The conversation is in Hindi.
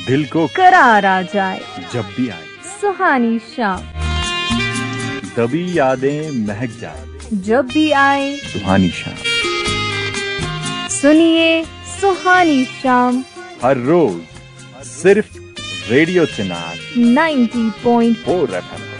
दिल को करार आ जाए जब भी आए सुहानी शाम, दबी यादें महक जाए जब भी आए सुहानी शाम। सुनिए सुहानी शाम हर रोज सिर्फ रेडियो चिनार 90.4 FM।